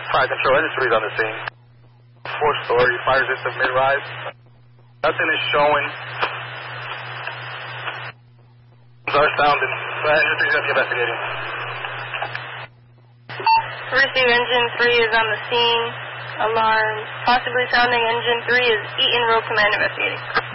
Fire control, engine 3 is on the scene. 4-story, fire system mid-rise. Nothing is showing. Are sounding. Engine 3 is going to be investigating. Receive engine 3 is on the scene. Alarm. Possibly sounding engine 3 is Eaton Road Command investigating.